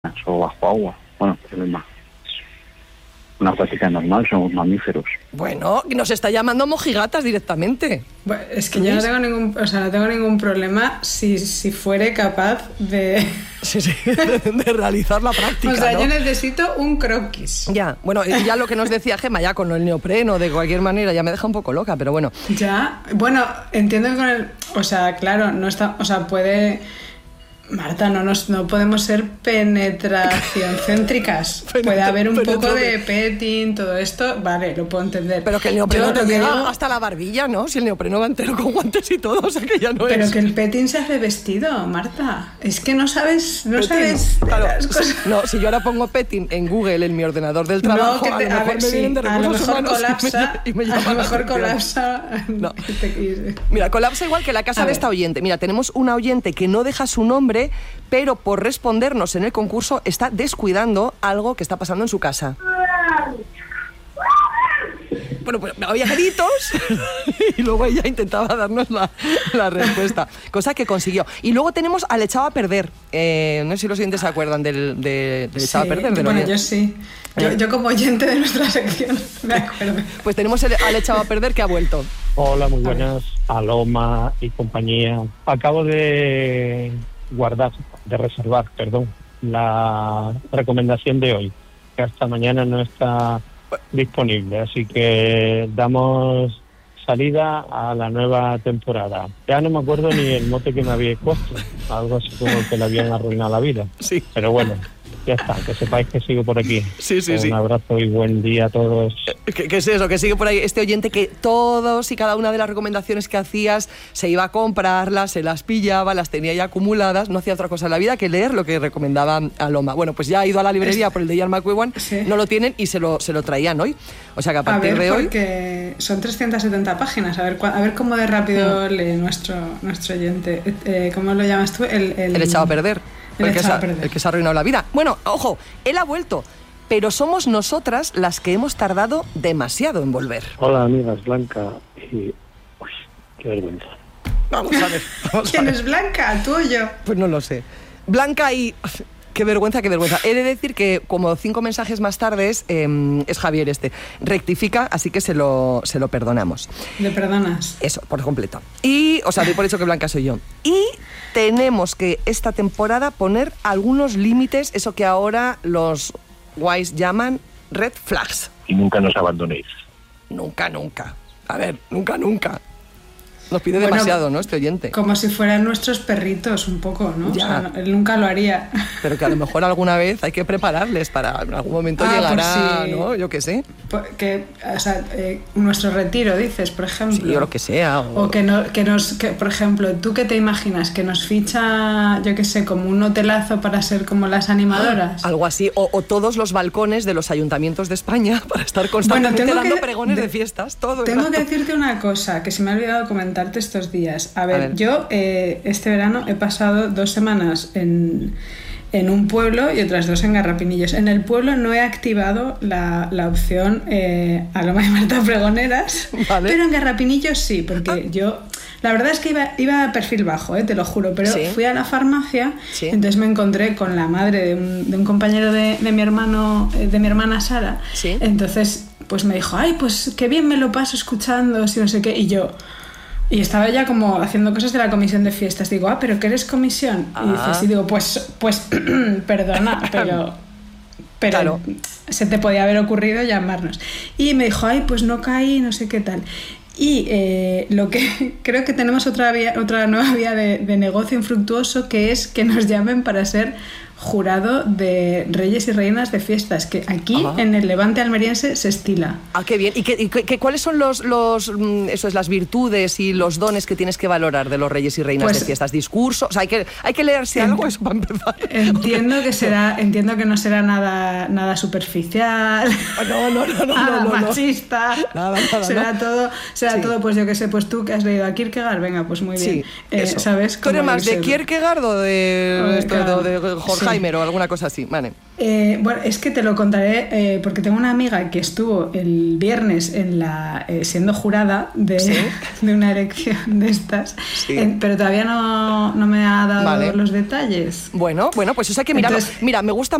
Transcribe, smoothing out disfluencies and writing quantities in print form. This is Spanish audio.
o bajo agua. Bueno, problema. Una práctica normal, somos mamíferos. Bueno, nos está llamando mojigatas directamente. Bueno, es que yo no tengo ningún problema si fuere capaz de... Sí, de realizar la práctica, o sea, ¿no? Yo necesito un croquis. Ya, bueno, ya lo que nos decía Gemma, ya con el neopreno, de cualquier manera, ya me deja un poco loca, pero bueno. Ya, bueno, entiendo que con el... O sea, claro, no está... O sea, puede... Marta, no podemos ser penetración céntricas. Puede haber un poco de petting, todo esto, vale, lo puedo entender. Pero que el neopreno te llega hasta la barbilla, ¿no? Si el neopreno va entero con guantes y todo, o sea que ya no pero es... Pero que el petting se hace vestido, Marta. Es que no sabes claro, las cosas. No, si yo ahora pongo petting en Google, en mi ordenador del trabajo, no, que a lo mejor me vienen de recursos humanos y me llaman. A lo mejor colapsa. No. Mira, colapsa igual que la casa de esta oyente. Mira, tenemos una oyente que no deja su nombre, pero por respondernos en el concurso está descuidando algo que está pasando en su casa. Bueno, pues había gritos y luego ella intentaba darnos la respuesta, cosa que consiguió. Y luego tenemos al echado a perder. No sé si los oyentes se acuerdan del echado a perder. Bueno, yo sí. Yo como oyente de nuestra sección me acuerdo. Pues tenemos al echado a perder que ha vuelto. Hola, muy buenas. Aloma y compañía. Acabo de reservar, la recomendación de hoy, que hasta mañana no está disponible, así que damos salida a la nueva temporada. Ya no me acuerdo ni el mote que me habíais puesto, algo así como que le habían arruinado la vida. Sí. Pero bueno, ya está, que sepáis que sigo por aquí. Sí. Un abrazo y buen día a todos. ¿Qué es eso? Que sigue por ahí este oyente que todos y cada una de las recomendaciones que hacías se iba a comprarlas, se las pillaba, las tenía ya acumuladas, no hacía otra cosa en la vida que leer lo que recomendaba Aloma. Bueno, pues ya ha ido a la librería por el de Ian McEwan, sí. No lo tienen y se lo traían hoy. O sea que a partir de hoy... porque son 370 páginas, a ver cómo de rápido lee nuestro oyente. ¿Cómo lo llamas tú? El echado a perder. El que se ha arruinado la vida. Bueno, ojo, él ha vuelto, pero somos nosotras las que hemos tardado demasiado en volver. Hola, amigas, Blanca y... Uy, qué vergüenza. Vamos a ver. ¿Quién es Blanca? ¿Tú o yo? Pues no lo sé. Blanca y... Qué vergüenza. He de decir que como 5 mensajes más tarde es Javier rectifica, así que se lo perdonamos. ¿Le perdonas? Eso, por completo. Y, o sea, doy por hecho que Blanca soy yo. Y tenemos que esta temporada poner algunos límites, eso que ahora los guays llaman red flags. Y nunca nos abandonéis. Nunca. A ver, nunca. Nos pide demasiado, ¿no? Este oyente. Como si fueran nuestros perritos, un poco, ¿no? Ya. O sea, él nunca lo haría. Pero que a lo mejor alguna vez hay que prepararles para en algún momento llegará, sí. ¿No? Yo qué sé. Nuestro retiro, dices, por ejemplo. Sí, o lo que sea. O que por ejemplo, ¿tú qué te imaginas? Que nos ficha, yo qué sé, como un hotelazo para ser como las animadoras. Algo así. O todos los balcones de los ayuntamientos de España para estar constantemente dando pregones de fiestas. Todo tengo que decirte una cosa que se me ha olvidado comentar estos días. A ver. Yo este verano he pasado 2 semanas en un pueblo y otras 2 en Garrapinillos. En el pueblo no he activado la opción Aloma y Marta Pregoneras, ¿vale? Pero en Garrapinillos sí, porque yo... La verdad es que iba a perfil bajo, te lo juro, pero ¿sí? Fui a la farmacia, ¿sí? Entonces me encontré con la madre de un compañero de mi hermana Sara, ¿sí? Entonces pues me dijo, ay, pues qué bien me lo paso escuchando, si no sé qué, y estaba ya como haciendo cosas de la comisión de fiestas. Digo, pero ¿qué eres comisión? Y dices, y digo, pues perdona, pero claro. Se te podía haber ocurrido llamarnos. Y me dijo, ay, pues no caí, no sé qué tal. Y lo que creo que tenemos otra nueva vía de negocio infructuoso, que es que nos llamen para ser jurado de reyes y reinas de fiestas, que aquí en el Levante almeriense se estila. Qué bien. ¿Y cuáles son las virtudes y los dones que tienes que valorar de los reyes y reinas de fiestas? ¿Discursos? O sea, hay que leerse algo eso para empezar. Entiendo que no será nada superficial. No. Machista. Nada. Será todo, pues yo qué sé, pues tú que has leído a Kierkegaard, venga, pues muy bien. Sí, ¿Sabes? ¿Tú eres más de Kierkegaard o de Jorge Alzheimer o alguna cosa así, vale. Bueno, es que te lo contaré porque tengo una amiga que estuvo el viernes siendo jurada de una elección de estas, pero todavía no me ha dado los detalles. Bueno, pues eso hay que mirarlo. Entonces, mira, me gusta